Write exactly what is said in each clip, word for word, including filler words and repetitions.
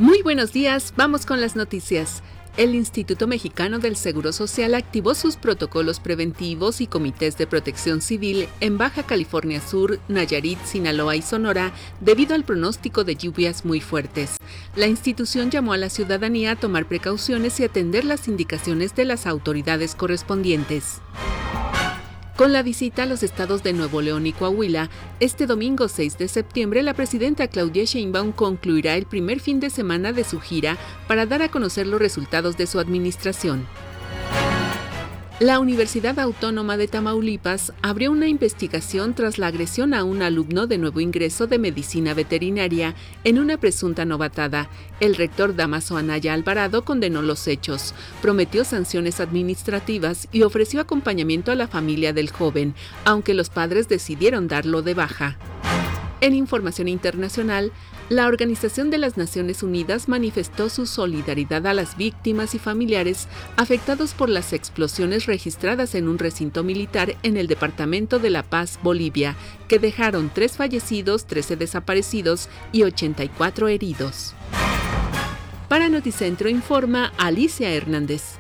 Muy buenos días, vamos con las noticias. El Instituto Mexicano del Seguro Social activó sus protocolos preventivos y comités de protección civil en Baja California Sur, Nayarit, Sinaloa y Sonora debido al pronóstico de lluvias muy fuertes. La institución llamó a la ciudadanía a tomar precauciones y atender las indicaciones de las autoridades correspondientes. Con la visita a los estados de Nuevo León y Coahuila, este domingo seis de septiembre, la presidenta Claudia Sheinbaum concluirá el primer fin de semana de su gira para dar a conocer los resultados de su administración. La Universidad Autónoma de Tamaulipas abrió una investigación tras la agresión a un alumno de nuevo ingreso de medicina veterinaria en una presunta novatada. El rector Dámaso Anaya Alvarado condenó los hechos, prometió sanciones administrativas y ofreció acompañamiento a la familia del joven, aunque los padres decidieron darlo de baja. En información internacional, la Organización de las Naciones Unidas manifestó su solidaridad a las víctimas y familiares afectados por las explosiones registradas en un recinto militar en el departamento de La Paz, Bolivia, que dejaron tres fallecidos, trece desaparecidos y ochenta y cuatro heridos. Para Noticentro informa Alicia Hernández.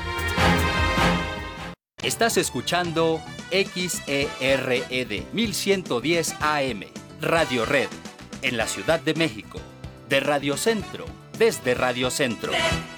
Estás escuchando X E R E D mil ciento diez A M, Radio Red, en la Ciudad de México, de Radio Centro, desde Radio Centro.